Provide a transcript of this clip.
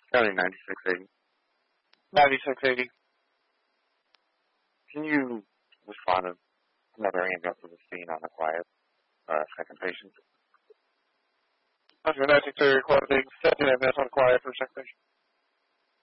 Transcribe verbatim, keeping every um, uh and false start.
County ninety-six eighty. ninety-six eighty. Can you respond to another ambulance to the scene on a quiet uh, second patient? one ninety-two requesting second ambulance on quiet for second patient.